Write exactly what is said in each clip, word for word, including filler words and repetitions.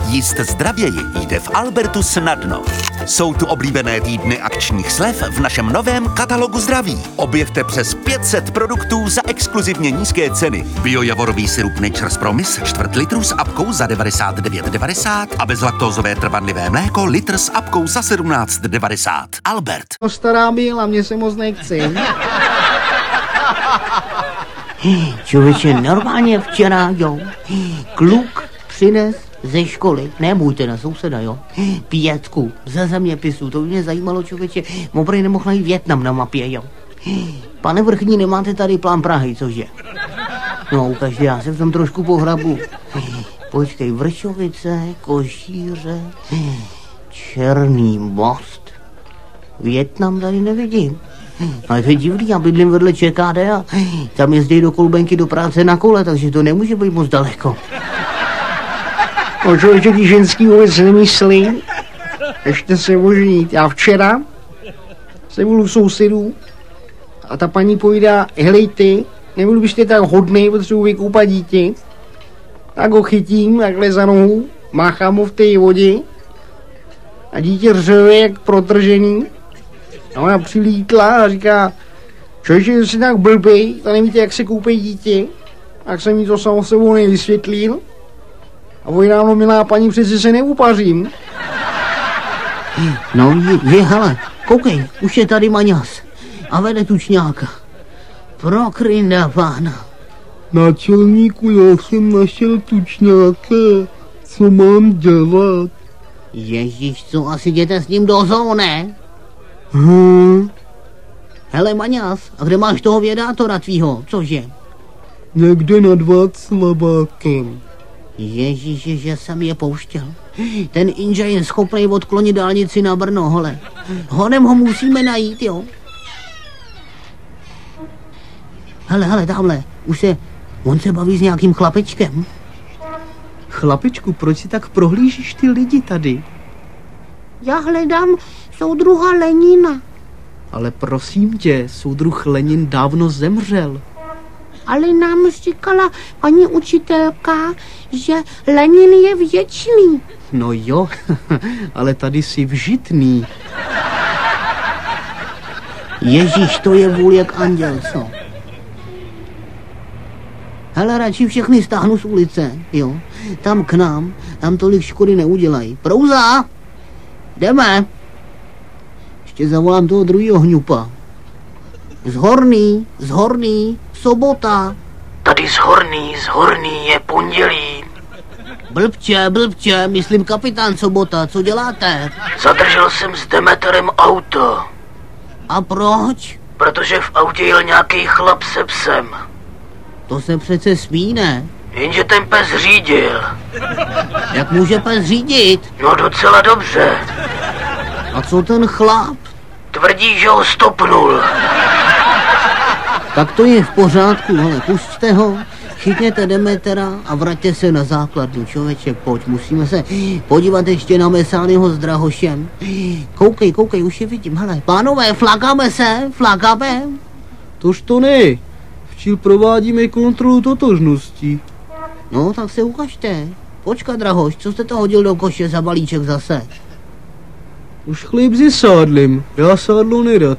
Jíst zdravěji jde v Albertu snadno. Jsou tu oblíbené týdny akčních slev v našem novém katalogu zdraví. Objevte přes pět set produktů za exkluzivně nízké ceny. Biojavorový sirup Nature's Promise čtvrt litru s apkou za devadesát devět devadesát a bezlaktózové trvanlivé mléko litr s apkou za sedmnáct devadesát. Albert. No stará byla, mě se moc nechci. Člověče, normálně včera, jo, kluk přines ze školy, nebojte na souseda, jo, pětku ze zeměpisu, to by mě zajímalo, člověče, moprej nemohl najít Vietnam na mapě, jo. Pane vrchní, nemáte tady plán Prahy, cože? No, ukažte, já se v tom trošku pohrabu. Počkej, Vršovice, Košíře, Černý Most, Vietnam tady nevidím. Ale to je divný, já bydlím vedle ČKD a tam jezdí do Kolbenky do práce na kole, takže to nemůže být moc daleko. O člověče, ty ženský vůbec nemyslí. Ještě se možnít. Já včera jsem byl u sousedů a ta paní povídá, helej ty, nebyl byste tak hodnej, potřebuji vykoupat dítě. Tak ho chytím takhle za nohu, máchám ho v té vodě a dítě řve jak protržený. A ona přilítla a říká, člověče, jsi tak blbej, to nevíte, jak se koupí dítě. Tak jsem jí to samo sebou nevysvětlil. A vojnáno, milá paní, přeci se neupařím. No, je, je, hele, koukej, už je tady Maňas a vede tučňáka. Pro krynda pána. Náčelníku, já jsem našel tučňáka, co mám dělat? Ježíš, co, asi jděte s ním do zoo, ne? Hm, Hele, Maňas, a kde máš toho vědátora tvýho, cože? někde nad Václavákem. Ježíši, že jsem je pouštěl. Ten Inža je schopný odklonit dálnici na Brno, hole. Honem ho musíme najít, jo. Hele, hele, tamhle, už se, on se baví s nějakým chlapečkem. Chlapečku, proč si tak prohlížíš ty lidi tady? Já hledám soudruha Lenina. Ale prosím tě, soudruh Lenin dávno zemřel. Ale nám říkala paní učitelka, že Lenin je věčný. No jo, ale tady jsi vžitný. Ježíš, to je vůl jak anděl, co? Hele, radši všechny stáhnu z ulice, jo. Tam k nám, tam tolik škody neudělají. Prouza! Jdeme! Ještě zavolám toho druhýho hňupa. Zhorný, zhorný, sobota. Tady z Horný, z Horný je pondělí. Blbče, blbče, myslím kapitán Sobota, co děláte? Zadržel jsem s Demeterem auto, A proč? protože v autě jel nějaký chlap se psem. To se přece smí, ne? Jenže ten pes řídil. Jak může pes řídit? No docela dobře. A co ten chlap? Tvrdí, že ho stopnul. Tak to je v pořádku, ale pusťte ho, chytněte Demetera a vraťte se na základnu, člověče, pojď, musíme se podívat ještě na Mesányho s Drahošem. Koukej, koukej, už je vidím, hele, pánové, flakáme se, flakáme. Tož to ne, včil provádíme kontrolu totožnosti. No, tak se ukažte. Počkat, Drahoš, co jste to hodil do koše za balíček zase? Už chléb se sádlem, já sádlo nerad.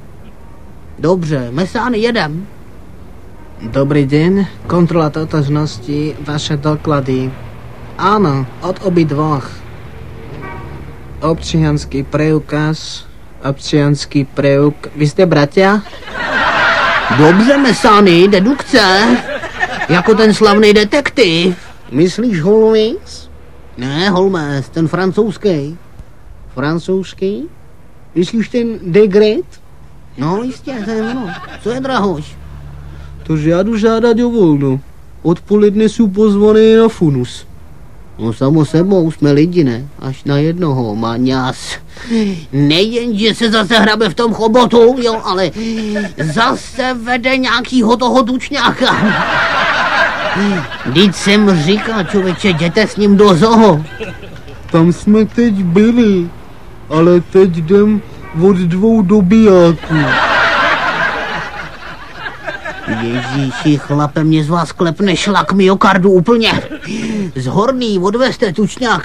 Dobře, Mesány, jedem. Dobrý den, kontrola totožnosti, vaše doklady. Ano, od obidvoch. Občianský preukaz, občianský preuk... Vy jste bratia? Dobře, Mesány, dedukce. Jako ten slavný detektiv. Myslíš Holmes? Ne, Holmes, ten francouzský. Francouzský? Myslíš ten de Gret? No, jistě, to je ono. Co je, Drahoš? Tož já jdu žádat o volno. Odpoledne jsou pozvaný na funus. No samo sebou, jsme lidi, ne? Až na jednoho, Maňas. Nejen, že se zase hrabe v tom chobotu, jo, ale zase vede nějakýho toho tučňáka. Vždyť jsem říkal, člověče, jděte s ním do zoo. Tam jsme teď byli, ale teď jdem od dvou dobijáků. Ježíši, chlape, mě z vás klepne šlak myokardu úplně. Z Horný odvezte tučňáka.